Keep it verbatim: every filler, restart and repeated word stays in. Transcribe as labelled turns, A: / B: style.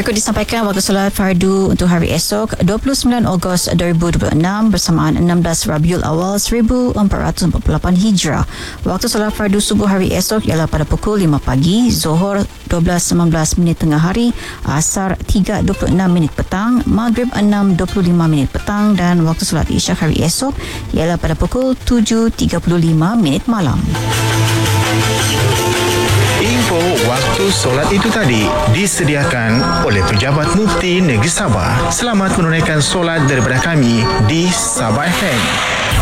A: Berikut disampaikan waktu solat fardu untuk hari esok dua puluh sembilan Ogos dua ribu dua puluh enam bersamaan enam belas Rabiul Awal seribu empat ratus empat puluh lapan Hijrah. Waktu solat fardu subuh hari esok ialah pada pukul lima pagi, Zuhur dua belas sembilan belas minit tengah hari, Asar tiga dua puluh enam minit petang, Maghrib enam dua puluh lima minit petang dan waktu solat Isyak hari esok ialah pada pukul tujuh tiga puluh lima minit malam.
B: Info waktu solat itu tadi disediakan oleh Pejabat Mufti Negeri Sabah. Selamat menunaikan solat daripada kami di Sabah F M.